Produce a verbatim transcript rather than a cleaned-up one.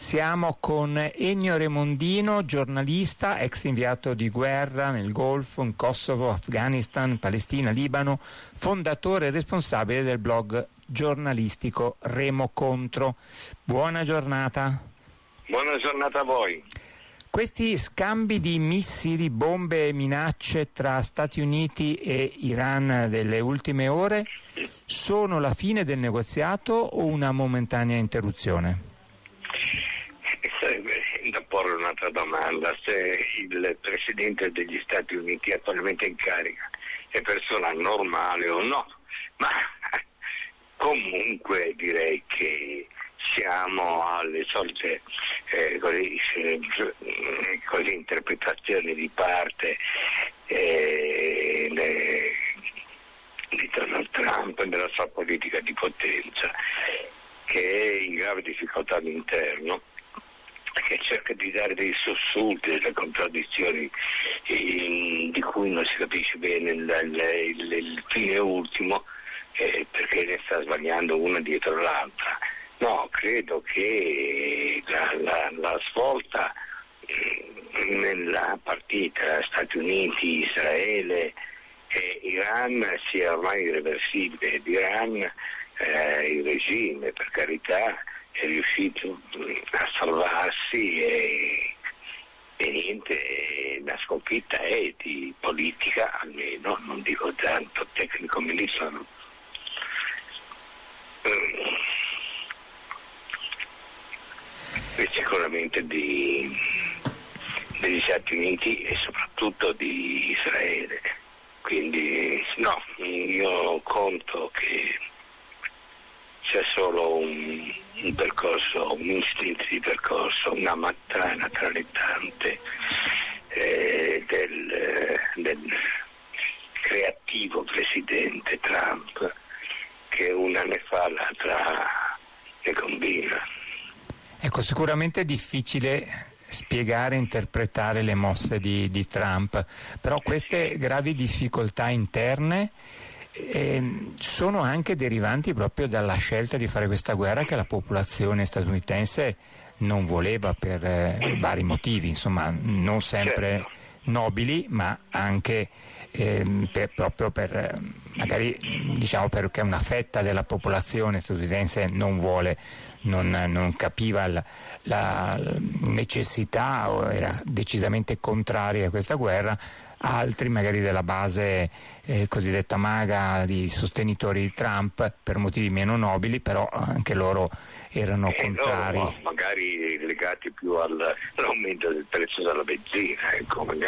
Siamo con Ennio Remondino, giornalista, ex inviato di guerra nel Golfo, in Kosovo, Afghanistan, Palestina, Libano, fondatore e responsabile del blog giornalistico Remo Contro. Buona giornata. Buona giornata a voi. Questi scambi di missili, bombe e minacce tra Stati Uniti e Iran delle ultime ore sono la fine del negoziato o una momentanea interruzione? Sarebbe da porre un'altra domanda: se il Presidente degli Stati Uniti attualmente in carica è persona normale o no, ma comunque direi che siamo alle solite eh, così, eh, così interpretazioni di parte eh, le, di Donald Trump e della sua politica di potenza, che è in grave difficoltà all'interno, che cerca di dare dei sussulti, delle contraddizioni eh, di cui non si capisce bene il, il, il, il fine ultimo, eh, perché ne sta sbagliando una dietro l'altra. No, credo che la, la, la svolta eh, nella partita Stati Uniti, Israele e Iran sia ormai irreversibile. L'Iran, eh, il regime, per carità, è riuscito a salvarsi e, e niente, la sconfitta è di politica, almeno, non dico tanto tecnico-militare. E sicuramente di, degli Stati Uniti e soprattutto di Israele. Quindi no, io conto che c'è solo un, un percorso, un istinto di percorso, una mattana tra le tante eh, del, del creativo presidente Trump, che una ne fa, l'altra ne combina. Ecco, sicuramente è difficile spiegare e interpretare le mosse di, di Trump, però queste gravi difficoltà interne eh, sono anche derivanti proprio dalla scelta di fare questa guerra che la popolazione statunitense non voleva per eh, vari motivi, insomma, non sempre certo. nobili, ma anche eh, per, proprio per magari diciamo perché una fetta della popolazione statunitense non vuole, non, non capiva la, la necessità o era decisamente contraria a questa guerra. Altri magari della base eh, cosiddetta MAGA, di sostenitori di Trump, per motivi meno nobili, però anche loro erano eh, contrari. No, magari legati più al, all'aumento del prezzo della benzina, ecco, magari